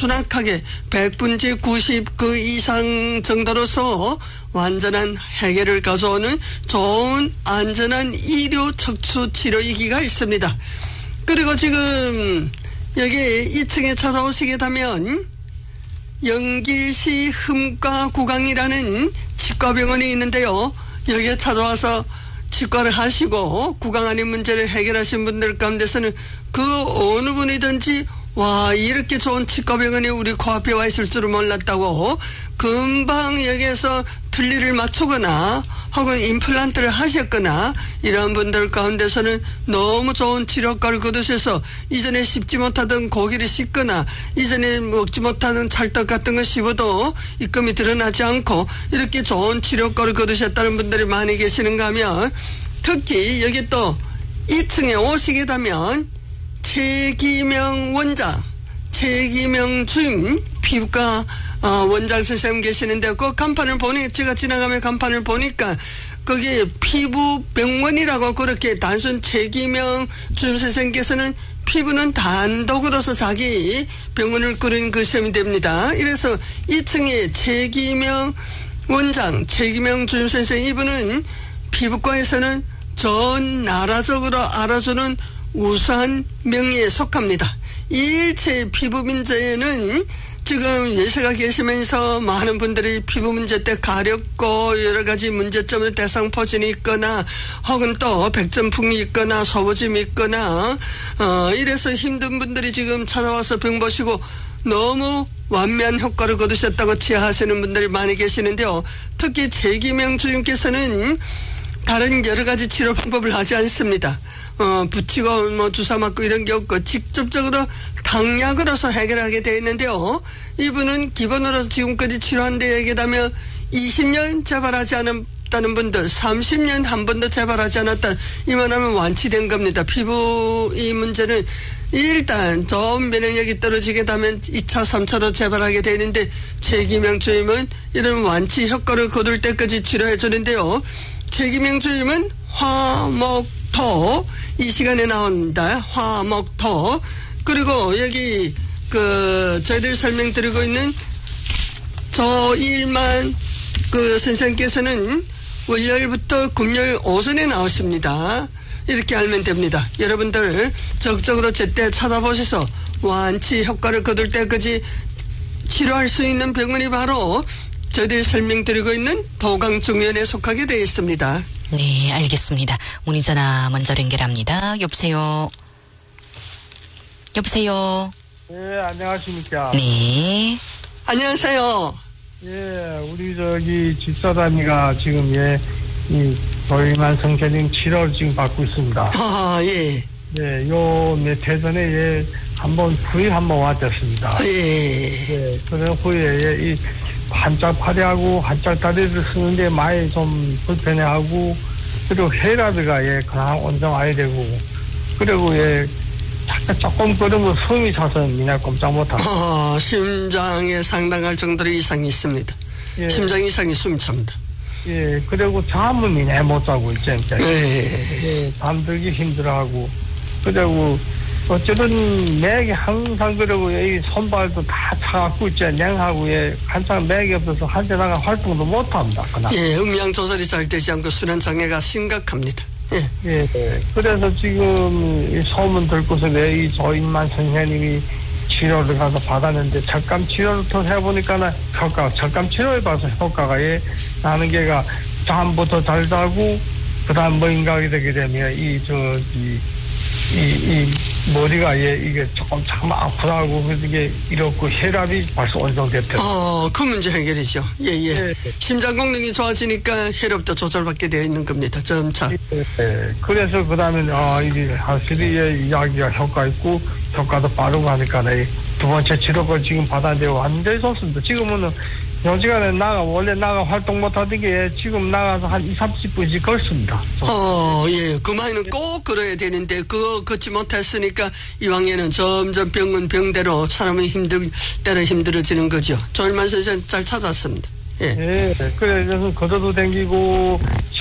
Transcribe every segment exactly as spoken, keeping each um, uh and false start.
순악하게 백 분지 구십 그 이상 정도로서 완전한 해결을 가져오는 좋은 안전한 의료 척추 치료기가 있습니다. 그리고 지금 여기 이 층에 찾아오시게 되면 영길시 흠과구강이라는 치과병원이 있는데요. 여기에 찾아와서 치과를 하시고 구강 안의 문제를 해결하신 분들 가운데서는 그 어느 분이든지 와 이렇게 좋은 치과병원이 우리 코앞에 와 있을 줄은 몰랐다고 금방 여기에서 틀니를 맞추거나 혹은 임플란트를 하셨거나 이런 분들 가운데서는 너무 좋은 치료과를 거두셔서 이전에 씹지 못하던 고기를 씹거나 이전에 먹지 못하는 찰떡 같은 거 씹어도 입금이 드러나지 않고 이렇게 좋은 치료과를 거두셨다는 분들이 많이 계시는가 하면 특히 여기 또 이 층에 오시게 되면 최기명 원장, 최기명 주임 피부과 어, 원장 선생님 계시는데 그 간판을 보니 제가 지나가면 간판을 보니까 거기에 피부병원이라고 그렇게 단순 최기명 주임 선생님께서는 피부는 단독으로서 자기 병원을 꾸린 그 셈이 됩니다. 이래서 이 층에 최기명 원장, 최기명 주임 선생 이분은 피부과에서는 전 나라적으로 알아주는 우수한 명예에 속합니다. 이 일체 피부 문제는 지금 예세가 계시면서 많은 분들이 피부 문제 때 가렵고 여러 가지 문제점으로 대상포진이 있거나 혹은 또 백점풍이 있거나 소부짐이 있거나 어 이래서 힘든 분들이 지금 찾아와서 병 보시고 너무 완면한 효과를 거두셨다고 치하하시는 분들이 많이 계시는데요. 특히 최기명 주임께서는 다른 여러 가지 치료 방법을 하지 않습니다. 어, 붙이고 뭐 주사 맞고 이런 게 없고 직접적으로 당약으로서 해결하게 되어 있는데요. 이분은 기본으로 지금까지 치료한 데 얘기하면 이십 년 재발하지 않았다는 분들, 삼십 년 한 번도 재발하지 않았다. 이만하면 완치된 겁니다. 피부 이 문제는 일단 좋은 면역력이 떨어지게 되면 이 차, 삼 차로 재발하게 되는데 최기명 주임은 이런 완치 효과를 거둘 때까지 치료해 주는데요. 최기명 주임은 화목토 이 시간에 나온다. 화목토 그리고 여기 그 저희들 설명드리고 있는 조일만 그 선생님께서는 월요일부터 금요일 오전에 나오십니다. 이렇게 알면 됩니다. 여러분들 적극적으로 제때 찾아보셔서 완치 효과를 거둘 때까지 치료할 수 있는 병원이 바로 저희들이 설명드리고 있는 도강중의원에 속하게 되어 있습니다. 네, 알겠습니다. 문의 전화 먼저 연결합니다. 여보세요. 여보세요. 네, 안녕하십니까. 네. 안녕하세요. 예, 우리 저기 집사람이가 지금 예, 이 조일만 선생님 치료를 지금 받고 있습니다. 아, 예. 예, 요 며칠 전에 예, 한번 후에 한번 왔었습니다. 예. 예, 그런 후에 예, 이 한짝 팔이하고 한짝 다리를 쓰는데 많이 좀 불편해하고 그리고 혈압이가 예, 그냥 온정 와야 되고 그리고 예, 잠깐 조금 그러면 숨이 차서 그냥 꼼짝 못하고. 아, 심장에 상당할 정도로 이상이 있습니다. 예. 심장 이상이 숨이 찹니다. 예, 그리고 잠을 그냥 못 자고 있죠, 진짜. 예. 예, 잠들기 힘들어하고. 그리고 어쨌든 맥이 항상 그러고 이 손발도 다 차갖고 있죠. 냉하고 예, 한창 맥이 없어서 한때다가 활동도 못합니다. 그냥. 예, 음량 조절이 잘 되지 않고 수면 장애가 심각합니다. 예. 예, 예. 그래서 지금 이 소문 듣고서 내 이 조인만 선생님이 치료를 가서 받았는데 척감 치료를 또 해보니까는 효과, 척감 치료에 봐서 효과가 예, 나는 게가 잠부터 잘 자고 그다음 뭐인가하게 되게 되면 이 저 이 이, 이 머리가 예 이게 조금 참 아프다고 그래서 이게 이렇고 혈압이 벌써 원성됐대요. 어, 그 문제 해결이죠. 예, 예. 예. 심장功能이 좋아지니까 혈압도 조절받게 되어 있는 겁니다. 점차. 예, 예. 그래서 그 다음에 아 이게 확실히 예, 이야기가 효과 있고 효과도 빠르고 하니까 네, 두 번째 치료를 지금 받았는데 완전히 좋습니다. 지금은 요지간에 나가 원래 나가 활동 못하던 게 지금 나가서 한 이삼십 분씩 걷습니다. 어, 예. 그 말은 꼭 걸어야 되는데 그거 걷지 못했으니까 이왕에는 점점 병은 병대로 사람이 힘들 때로 힘들어지는 거죠. 조일만 선생 잘 찾았습니다. 예. 예. 그래서 걷어도 댕기고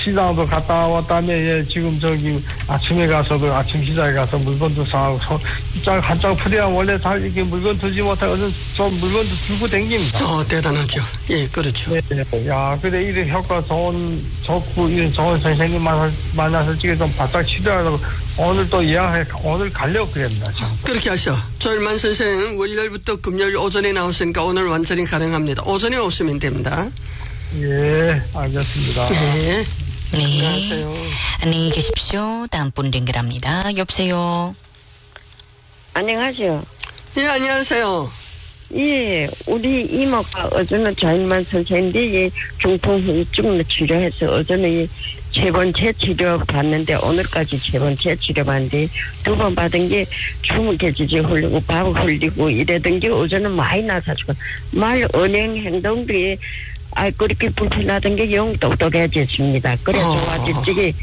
시장도 갔다 왔다며, 예, 지금 저기 아침에 가서도 아침 시장에 가서 물건도 사고, 한장 풀이야 원래 다 이렇게 물건 들지 못하고 저 물건도 들고 댕깁니다. 어, 대단하죠. 예, 그렇죠. 네, 네. 야, 근데 이런 효과 좋은, 좋고, 이런 좋은 선생님 만나서, 만나서 지금 좀 바짝 치료하려고 오늘 또 예약해, 오늘 가려고 그랬나, 지금. 그렇게 하셔. 조일만 선생 월요일부터 금요일 오전에 나오시니까 오늘 완전히 가능합니다. 오전에 오시면 됩니다. 예, 알겠습니다. 네. 네. 안녕하세요. 안녕히 계십시오. 다음 분 연결합니다. 여보세요. 안녕하세요. 예, 안녕하세요. 예, 우리 이모가 어제는 조일만 선생님이 중풍후유증을 치료해서 어제는 세 번째 치료 받는데 오늘까지 세 번째 치료 받는데 두 번 받은 게 춤을 개지지 흘리고 밥 흘리고 이러던 게 어제는 많이 나서지고 말 언행 행동들이 아 그렇게 불편하던 게 영 똑똑해졌습니다. 그래서 어. 아저씨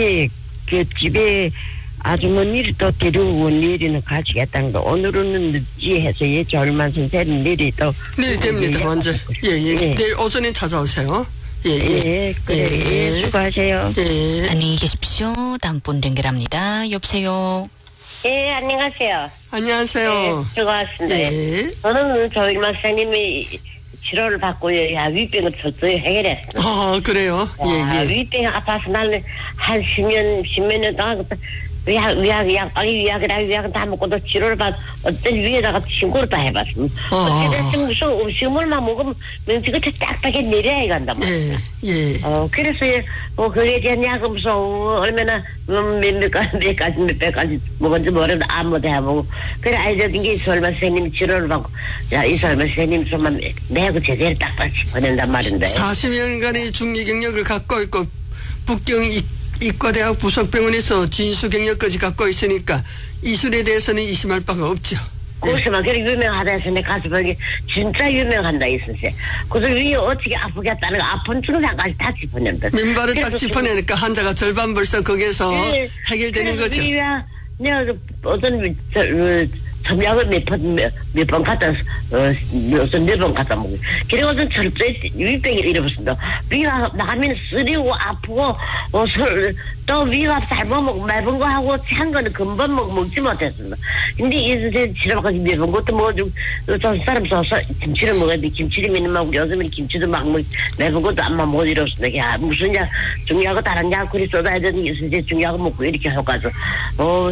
예그 집에 아주머니를 또 데려온 일이는 가시겠다는 거. 오늘은 늦지 해서 예 조일만 선생님 내일이 또 내일 됩니다. 완전. 예, 예. 예. 내일 오전에 찾아오세요. 예, 예. 예, 그래, 예, 수고하세요. 예. 안녕히 계십시오. 다음 분 연결합니다. 여보세요. 예, 안녕하세요. 안녕하세요. 네, 수고하셨습니다. 예. 저는 조일만 선생님이 치료를 받고 야 위병을 철저히 해결했어요. 아, 그래요? 야, 예, 예. 위병이 아파서 나는 한 십 년, 십몇 년 동안 위약, 위약, 약방이 위약이라 위약은 다 먹고도 치료를 받, 어떤 위에다가 친구를 다 해봤습니다. 어. 어찌됐든 무슨 음식물만 먹으면 명치 끝에 딱딱하게 내려야 간단 말이야. 예, 예. 어, 그래서, 예, 뭐, 그게 대한 약은 무슨, 얼마나, 음, 몇, 몇 가지, 몇 가지, 몇 백가지 먹은지 모르도 아무도 해보고. 그래, 아이들은 게 이설만 선생님이 치료를 받고, 야, 이설만 선생님 좀만 매고 제대로 딱딱 짚어낸단 말인데. 사십 년간의 중리 경력을 갖고 있고, 북경 이, 이과대학 부속병원에서 진수 경력까지 갖고 있으니까, 이술에 대해서는 의심할 바가 없죠. 그렇지만, 그래, 유명하다 해서 내 가서 보기 진짜 유명한다, 이 선생. 그래서 위에 어떻게 아프겠다는 거, 아픈 증상까지 다 짚어낸다. 민발을 딱 짚어내니까 환자가 절반 벌써 거기에서 네, 해결되는 거죠. 위야, 내가 그 어떤, 저, 어, 점약을 몇 번, 몇, 몇 번 갖다, 어, 무슨 네번 갖다 먹고. 그리고 좀 철저히 위병이 이러었습니다. 위가 나가면 쓰리고 아프고, 어, 설, 또 위가 잘못 먹고 맵은 거 하고 찬 거는 금방 먹, 먹지 못했습니다. 근데 이 선생님 치료받고 매번 것도 먹어주고, 저 사람 써서 김치를 먹어야 돼. 김치를 믿는 막, 요즘에는 김치도 막 먹, 매번 것도 안 먹어 이러었습니다. 야, 무슨 약, 중약하고 다른 약, 그리 쏟아야 되는 게 선생님 중약을 먹고 이렇게 해가지고, 어,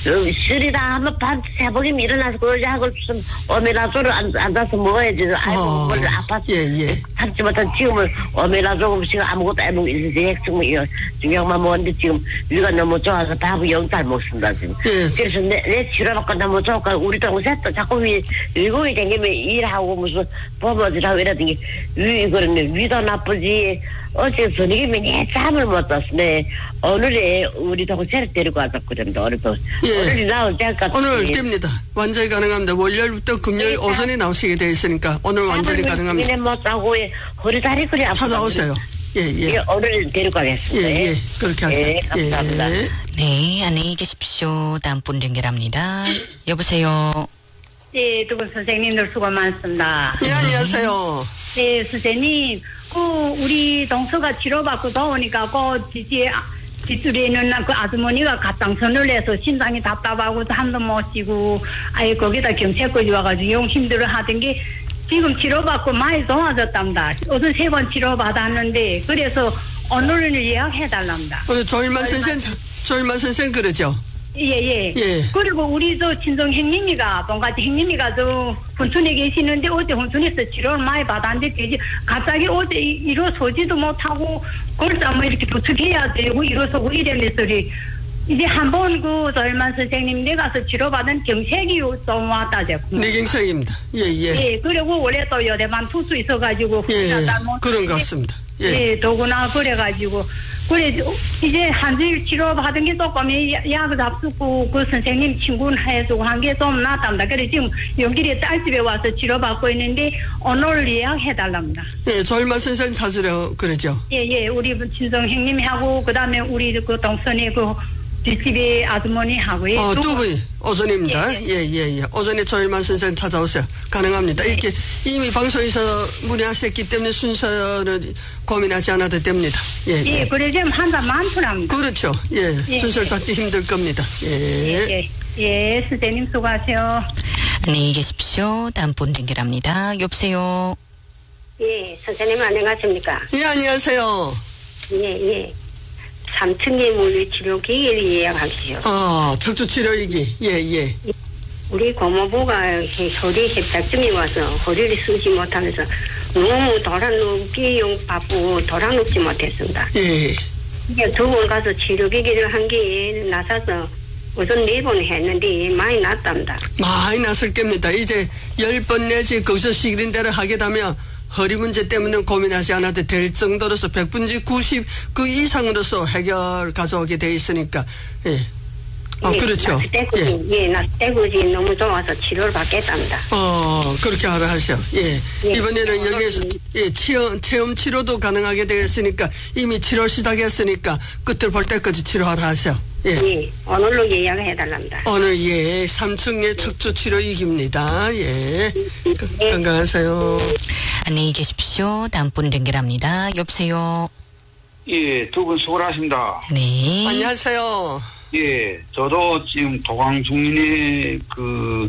쓰리다 하면 밤 새벽에 일어나서 그 약을 좀 오메라조를 앉아서 먹어야지. 아이고, 어, 머리 아파서. 예, 예. 참지 못한 지금은 오메라조 음식 아무것도 안 먹고 있어서 핵증 중약만 먹었는데 지금 위가 너무 좋아서 밥을 영 잘 먹습니다, 지금. 예. 그래서 내, 내 치료받고 너무 좋을까. 우리 동생도 자꾸 위, 위고이 댕기면 일하고 무슨 버버지라고 이러더니 위, 그러네. 위도 나쁘지. 어제 저녁에 내 잠을 못 잤네. 오늘에 우리 동생을 데리고 와서 그런데 오늘도. 예. 오늘이 나올 때까지. 오늘 됩니다. 완전히 가능합니다. 월요일부터 금요일 네, 오전에 나오시게 되어 있으니까 오늘 완전히 가능합니다. 잠을 못 자고 허리 다리 그리 아프다. 찾아오세요. 예, 예. 예, 오늘 데리고 예, 가겠습니다. 예. 그렇게 하세요. 예, 감사합니다. 예. 네, 안녕히 계십시오. 다음 분 연결합니다. 여보세요. 예, 두 분 선생님들 수고 많습니다. 예, 안녕하세요. 예, 선생님, 그, 우리 동서가 치료받고 나오니까, 그, 뒤에, 뒷줄에 있는 그 아주머니가 갑상선을 내서 심장이 답답하고 잠도 못 쉬고, 아예 거기다 경찰까지 와가지고 영 힘들어 하던 게, 지금 치료받고 많이 좋아졌답니다. 어제 세 번 치료받았는데, 그래서 오늘은 예약해달랍니다. 오늘 조일만 선생, 조일만 선생 그러죠? 예, 예. 예. 그리고 우리 저 친정 형님이가, 동가지 형님이가 저 혼촌에 계시는데 어제 혼촌에서 치료를 많이 받았는데 되지, 갑자기 어제 일어서지도 못하고, 그래서 뭐 이렇게 부축해야 되고, 일어서고 이러면서 이제 한 번 그 조일만 선생님 내 가서 치료받은 경색이 좀 왔다, 제가. 뇌경색입니다. 예, 예. 예, 그리고 원래 또 여대만 투수 있어가지고. 예, 예. 잘못 그런 것 같습니다. 예. 예, 더구나 그래가지고. 그래, 이제 한 주일 치료받은 게 조금 약을 잡수고 그 선생님 친구는 해주고 한 게 좀 낫답니다. 그래, 지금 연길에 딸집에 와서 치료받고 있는데 오늘 예약해달랍니다. 예, 조일만 선생 찾으려 그러죠? 예, 예, 우리 친정 형님하고 그 다음에 우리 그 동선에 그 뒷집에 아주머니하고요. 어, 두 분이 오전입니다. 예, 예, 예, 예. 오전에 조일만 선생님 찾아오세요. 가능합니다. 예. 이렇게 이미 방송에서 문의하셨기 때문에 순서는 고민하지 않아도 됩니다. 예, 예, 예. 그래 좀 한잔 많더랍니다. 그렇죠. 예, 예, 순서를 예. 찾기 힘들 겁니다. 예. 예, 예, 선생님 수고하세요. 안녕히 계십시오. 다음 분 연결합니다. 여보세요. 예, 선생님 안녕하십니까? 예, 안녕하세요. 예, 예. 삼 층의 물리치료기를 예약하시죠. 아, 척추치료이기. 예, 예. 우리 고모부가 허리 협착증이 와서 허리를 쓰지 못하면서 너무 돌아눕기 바쁘고 돌아눕지 못했습니다. 예. 이게 두 번 가서 치료기기를 한 게 나서서 우선 네 번 했는데 많이 낫답니다. 많이 났을 겁니다. 이제 열 번 내지 거기서 시키는 대로 하게 되면 허리 문제 때문에 고민하지 않아도 될 정도로서 백 분지 구십 그 이상으로서 해결 가져오게 돼 있으니까. 예. 어, 예, 그렇죠. 나스테구지, 예, 나스테구지 너무 좋아서 치료를 받겠답니다. 어, 그렇게 하라 하셔. 예. 예. 이번에는 여기에서, 예, 체험, 체험 치료도 가능하게 되었으니까, 이미 치료 시작했으니까, 끝을 볼 때까지 치료하라 하셔. 예. 예, 오늘로 예약을 해달랍니다. 오늘, 예, 삼 층의 척추 치료이기입니다. 예. 거- 예. 건강하세요. 안녕히 계십시오. 다음 분 연결합니다. 여보세요. 예, 두 분 수고하십니다. 네. 안녕하세요. 예, 저도 지금 도광중인의 그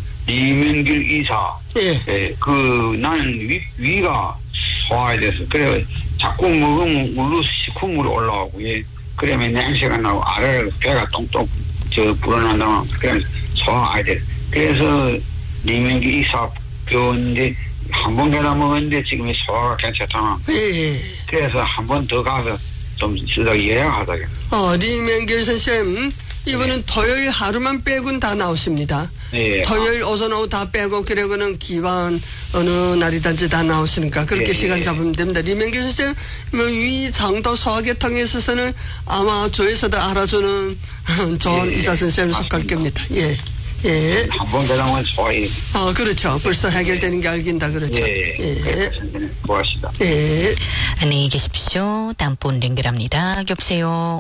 이명길 이사, 예. 예, 그 나는 위, 위가 소화에 돼서 그래 자꾸 먹으면 물로 식후물이 올라오고 예, 그러면 냄새가 나고 아래로 배가 똥똥 저 불어난다면 그래 소화가 돼. 그래서 이명길 이사 병원인데 한 번 배나 먹었는데 지금 소화가 괜찮다면 예. 그래서 한 번 더 가서 좀 쓰다 예약하다가. 어, 리명길 선생님, 이번은 토요일 하루만 빼고는 다 나오십니다. 예. 토요일 오전 오후 다 빼고 그러고는 기반 어느 날이든지 다 나오시니까 그렇게 예, 시간 예. 잡으면 됩니다. 리명길 선생님 뭐 위 장도 소화계통에 있어서는 아마 조에서도 알아주는 좋은 예, 의사 선생님 속할 맞습니다. 겁니다. 예. 예. 한 번 배당은 소화해. 어, 그렇죠. 벌써 해결되는 게 알긴다. 그렇죠. 예, 예. 예. 고맙습니다. 예. 안녕히 계십시오. 다음 분 연결합니다. 여보세요.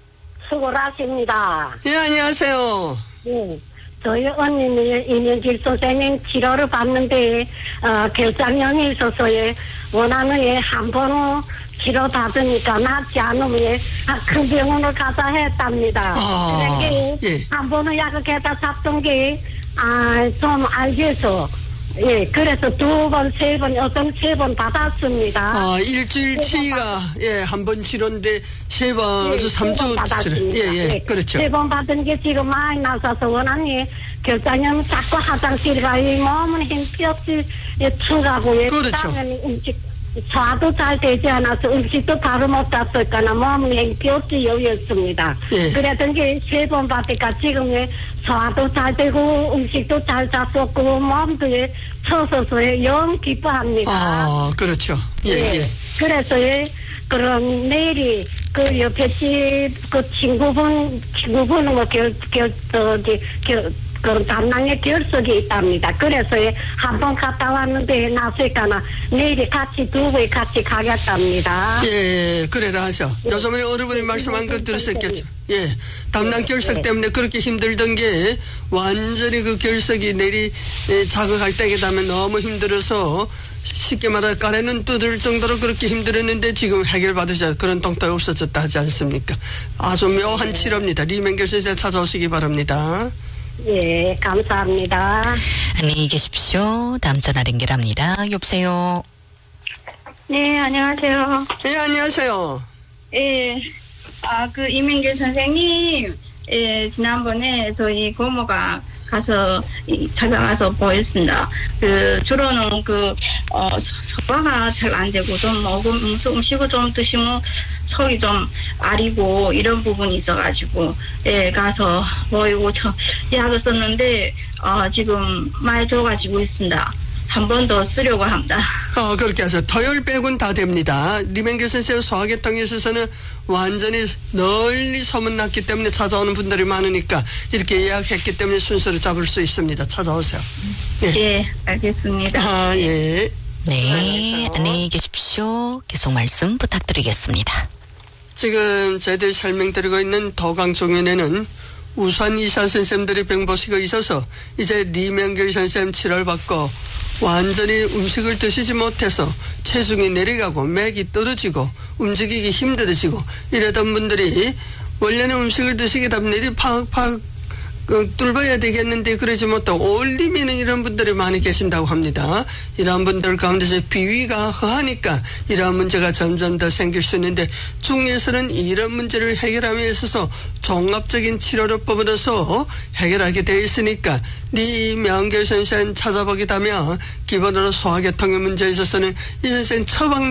수고를 하십니다. 예, 안녕하세요. 네. 저희 언니는 이명길 선생님 치료를 받는데, 어, 결장염이 있어서, 예, 원하는 예, 한 번 치료 받으니까 낫지 않으면 예, 아, 큰 병원을 가자 했답니다. 아, 그런데 예. 한 번은 약을 개다 잡던 게, 아, 좀 알겠어. 예, 그래서 두 번, 세 번, 어떤 세 번 받았습니다. 아, 일주일치가, 예, 한 번 치료인데, 세 번, 예, 삼 주 세번 치료. 받았습니다. 예, 예, 그렇죠. 세 번 받은 게 지금 많이 나서서 원하니 결장염 자꾸 화장실 가이 몸은 힘피 없이 추가고 예, 그렇죠. 그다음에 음식 소화도 잘 되지 않아서 음식도 바로 못 잡을까나 몸은 힘피 없이 여유였습니다. 예. 그랬던 게 세 번 받으니까 지금 예, 소화도 잘 되고 음식도 잘 잡았고 몸도 예, 쳐서서 영 기뻐합니다. 아, 그렇죠. 예, 예. 그래서 예, 그럼 내일이 그 옆에 집그 친구분 친구분은 뭐결결 저기 결 그 담당의 결석이 있답니다. 그래서 예, 한번 갔다 왔는데 나서니까나 내일이 같이 두 분이 같이 가겠답니다. 예, 그래라 하셔. 요즘에 어르분이 말씀한 것 들으셨겠죠. 예, 담당 결석 때문에 그렇게 힘들던 게 완전히 그 결석이 내리 예, 자극할 때게 되면 너무 힘들어서 쉽게 말해 까레는 뜯을 정도로 그렇게 힘들었는데 지금 해결받으셔 그런 동탁이 없어졌다 하지 않습니까? 아주 묘한 치료입니다. 리명길 선생 찾아오시기 바랍니다. 예, 감사합니다. 안녕히 계십시오. 다음 전화 연결합니다. 여보세요. 네, 안녕하세요. 예, 안녕하세요. 예, 아, 그, 이민길 선생님, 예, 지난번에 저희 고모가 가서, 이, 찾아가서 보였습니다. 그, 주로는 그, 어, 소화가 잘 안 되고, 좀 먹음, 음식을 좀 드시면 속이 좀 아리고, 이런 부분이 있어가지고, 예, 가서 보이고, 저, 약을 썼는데, 어, 지금 많이 좋아지고 있습니다. 한 번 더 쓰려고 합니다. 어, 그렇게 해서 토요일 빼고는 다 됩니다. 리명길 선생 소화계통에 있어서는 완전히 널리 소문났기 때문에 찾아오는 분들이 많으니까 이렇게 예약했기 때문에 순서를 잡을 수 있습니다. 찾아오세요. 예. 예, 알겠습니다. 아, 예. 네. 안녕히 계세요. 안녕히 계십시오. 계속 말씀 부탁드리겠습니다. 지금 저희들이 설명드리고 있는 도강종현에는 우수한 의사 선생님들이 병보시고 있어서 이제 리명길 선생님 치료를 받고 완전히 음식을 드시지 못해서 체중이 내려가고 맥이 떨어지고 움직이기 힘들어지고 이러던 분들이 원래는 음식을 드시게 되면 일이 팍팍 그, 뚫어야 되겠는데 그러지 못하고 올리미는 이런 분들이 많이 계신다고 합니다. 이런 분들 가운데서 비위가 허하니까 이런 문제가 점점 더 생길 수 있는데 중에서는 이런 문제를 해결함에 있어서 종합적인 치료법으로서 해결하게 되어 있으니까 리명길 선생 찾아보게 되면 기본으로 소화계통의 문제에 있어서는 이 선생 처방